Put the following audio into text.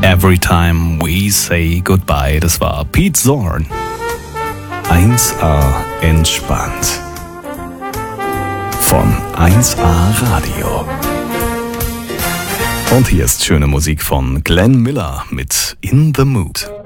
Every Time We Say Goodbye. Das war Pete Zorn. 1A entspannt. Von 1A Radio. Und hier ist schöne Musik von Glenn Miller mit In the Mood.